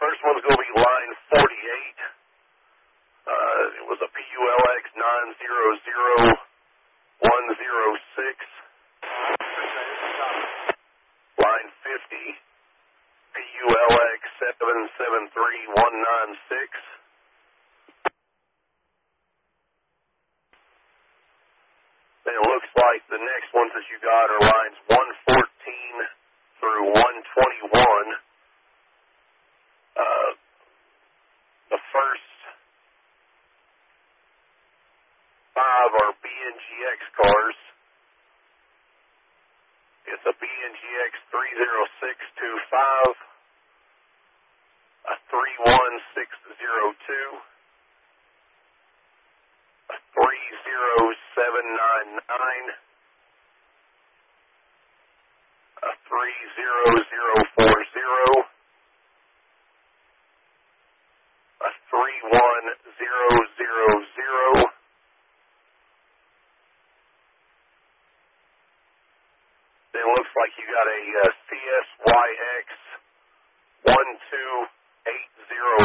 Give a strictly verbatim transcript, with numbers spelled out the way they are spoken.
First one's going to be line forty-eight. Uh, it was a P U L X nine zero zero one zero six. Line fifty, P U L X seven seven three one nine six. Then it looks like the next ones that you got are lines one fourteen through one twenty-one. Uh, the first five are B N G X cars. It's a B N G X three zero six two five, a three one six zero two, a three zero seven nine nine, a three zero zero four zero, a three one zero zero zero, then it looks like you got a uh, C S Y X one two eight zero